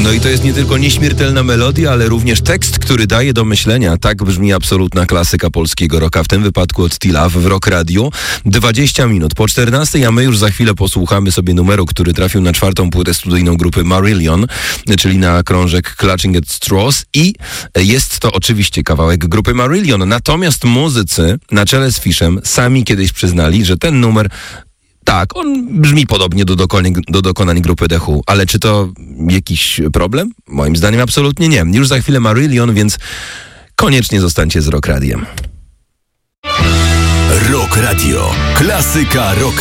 No i to jest nie tylko nieśmiertelna melodia, ale również tekst, który daje do myślenia. Tak brzmi absolutna klasyka polskiego rocka, w tym wypadku od T-Love w Rock Radio. 20 minut po 14, a my już za chwilę posłuchamy sobie numeru, który trafił na 4. płytę studyjną grupy Marillion, czyli na krążek Clutching at Straws, i jest to oczywiście kawałek grupy Marillion. Natomiast muzycy na czele z Fishem sami kiedyś przyznali, że ten numer, tak, on brzmi podobnie do dokonań grupy The Who, ale czy to jakiś problem? Moim zdaniem absolutnie nie. Już za chwilę Marillion, więc koniecznie zostańcie z Rock Radiem. Rock Radio. Klasyka rock.